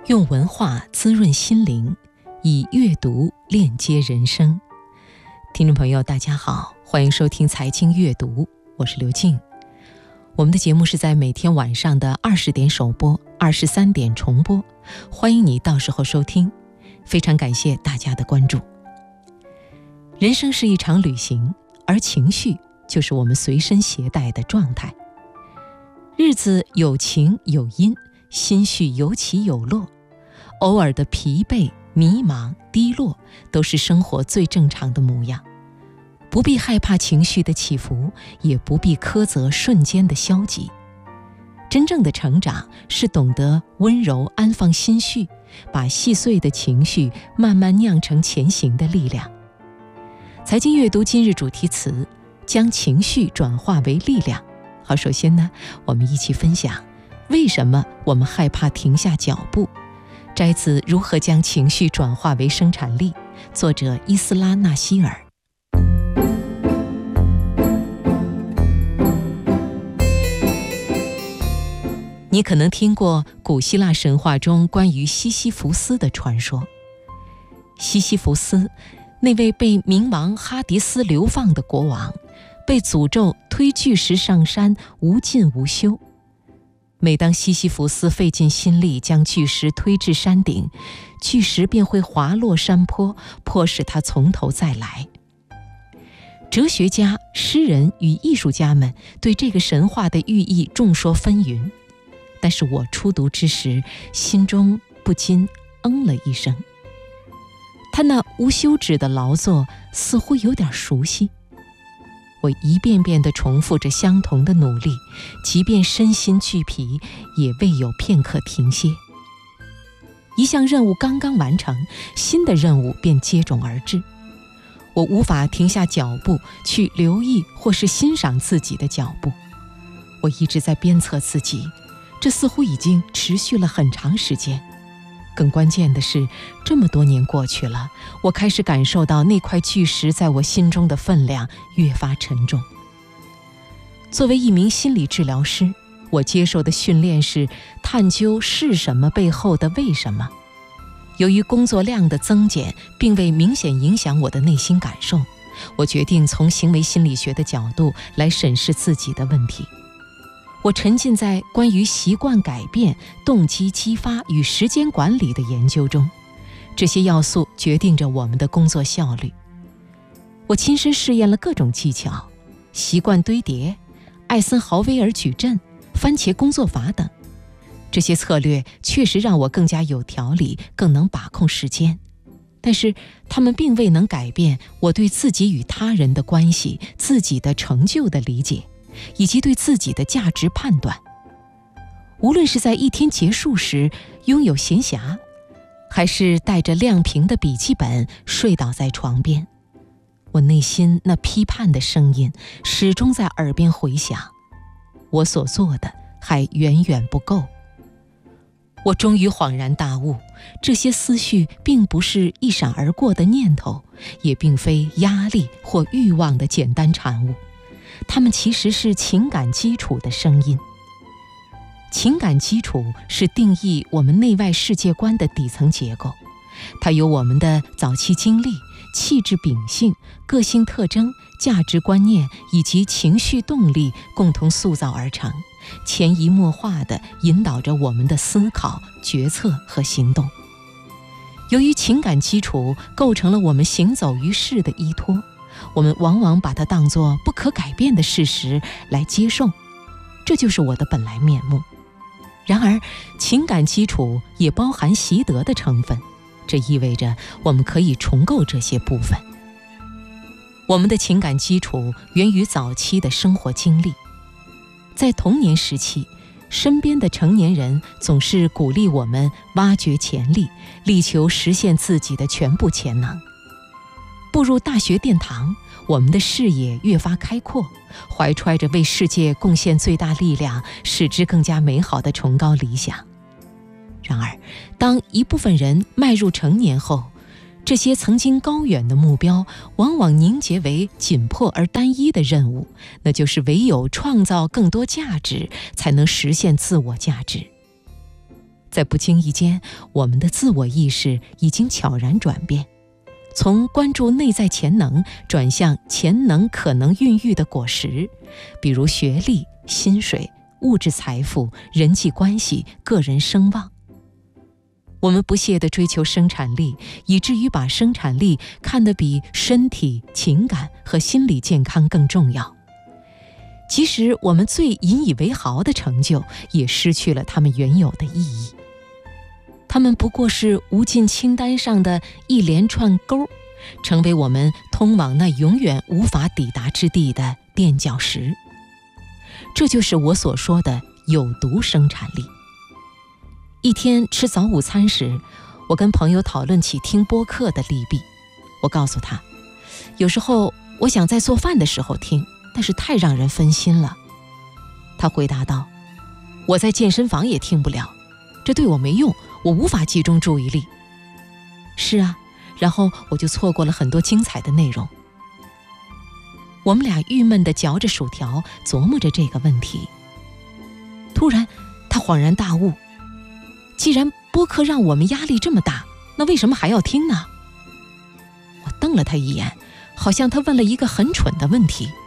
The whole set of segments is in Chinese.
用文化滋润心灵，以阅读链接人生。听众朋友大家好，欢迎收听财经阅读，我是刘静。我们的节目是在每天晚上的20点首播，23点重播，欢迎你到时候收听，非常感谢大家的关注。人生是一场旅行，而情绪就是我们随身携带的状态。日子有晴有阴，心绪有起有落，偶尔的疲惫、迷茫、低落都是生活最正常的模样，不必害怕情绪的起伏，也不必苛责瞬间的消极。真正的成长是懂得温柔安放心绪，把细碎的情绪慢慢酿成前行的力量。财经阅读今日主题词：将情绪转化为力量。好，首先呢，我们一起分享为什么我们害怕停下脚步，摘自《如何将情绪转化为生产力》，作者伊斯拉纳希尔。你可能听过古希腊神话中关于西西弗斯的传说。西西弗斯，那位被冥王哈迪斯流放的国王，被诅咒推巨石上山，无尽无休。每当西西弗斯费尽心力将巨石推至山顶，巨石便会滑落山坡，迫使他从头再来。哲学家、诗人与艺术家们对这个神话的寓意众说纷纭，但是我初读之时，心中不禁了一声。他那无休止的劳作似乎有点熟悉。我一遍遍地重复着相同的努力，即便身心俱疲，也未有片刻停歇。一项任务刚刚完成，新的任务便接踵而至。我无法停下脚步去留意或是欣赏自己的脚步。我一直在鞭策自己，这似乎已经持续了很长时间。更关键的是，这么多年过去了，我开始感受到那块巨石在我心中的分量越发沉重。作为一名心理治疗师，我接受的训练是探究是什么背后的为什么。由于工作量的增减并未明显影响我的内心感受，我决定从行为心理学的角度来审视自己的问题。我沉浸在关于习惯改变、动机激发与时间管理的研究中，这些要素决定着我们的工作效率。我亲身试验了各种技巧，习惯堆叠、艾森豪威尔矩阵、番茄工作法等。这些策略确实让我更加有条理，更能把控时间，但是它们并未能改变我对自己与他人的关系、自己的成就的理解，以及对自己的价值判断。无论是在一天结束时拥有闲暇，还是带着亮屏的笔记本睡倒在床边，我内心那批判的声音始终在耳边回响。我所做的还远远不够。我终于恍然大悟，这些思绪并不是一闪而过的念头，也并非压力或欲望的简单产物，它们其实是情感基础的声音。情感基础是定义我们内外世界观的底层结构，它由我们的早期经历、气质秉性、个性特征、价值观念以及情绪动力共同塑造而成，潜移默化地引导着我们的思考、决策和行动。由于情感基础构成了我们行走于世的依托，我们往往把它当作不可改变的事实来接受，这就是我的本来面目。然而，情感基础也包含习得的成分，这意味着我们可以重构这些部分。我们的情感基础源于早期的生活经历。在童年时期，身边的成年人总是鼓励我们挖掘潜力，力求实现自己的全部潜能。步入大学殿堂，我们的视野越发开阔，怀揣着为世界贡献最大力量，使之更加美好的崇高理想。然而，当一部分人迈入成年后，这些曾经高远的目标往往凝结为紧迫而单一的任务，那就是唯有创造更多价值，才能实现自我价值。 在不经意间，我们的自我意识已经悄然转变，从关注内在潜能转向潜能可能孕育的果实，比如学历、薪水、物质财富、人际关系、个人声望。我们不懈地追求生产力，以至于把生产力看得比身体、情感和心理健康更重要。即使我们最引以为豪的成就，也失去了它们原有的意义。它们不过是无尽清单上的一连串勾，成为我们通往那永远无法抵达之地的垫脚石。这就是我所说的有毒生产力。一天吃早午餐时，我跟朋友讨论起听播客的利弊。我告诉他，有时候我想在做饭的时候听，但是太让人分心了。他回答道，我在健身房也听不了，这对我没用，我无法集中注意力。是啊，然后我就错过了很多精彩的内容。我们俩郁闷地嚼着薯条，琢磨着这个问题。突然他恍然大悟，既然播客让我们压力这么大，那为什么还要听呢？我瞪了他一眼，好像他问了一个很蠢的问题。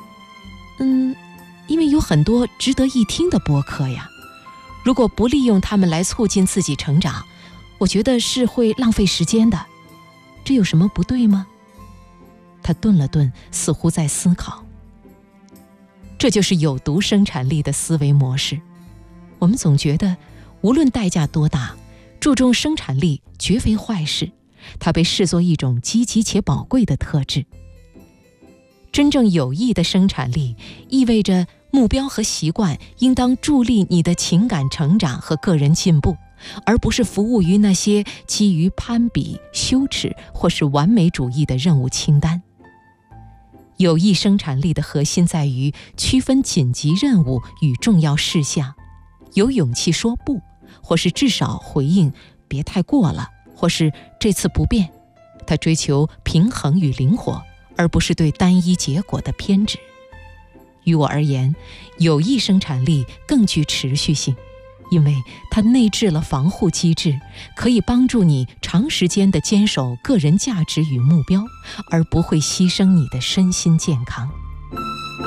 因为有很多值得一听的播客呀，如果不利用它们来促进自己成长，我觉得是会浪费时间的。这有什么不对吗？他顿了顿，似乎在思考。这就是有毒生产力的思维模式。我们总觉得无论代价多大，注重生产力绝非坏事，它被视作一种积极且宝贵的特质。真正有益的生产力意味着目标和习惯应当助力你的情感成长和个人进步，而不是服务于那些基于攀比、羞耻或是完美主义的任务清单。有益生产力的核心在于区分紧急任务与重要事项，有勇气说不，或是至少回应别太过了，或是这次不变。它追求平衡与灵活，而不是对单一结果的偏执。于我而言，有益生产力更具持续性，因为它内置了防护机制，可以帮助你长时间地坚守个人价值与目标，而不会牺牲你的身心健康。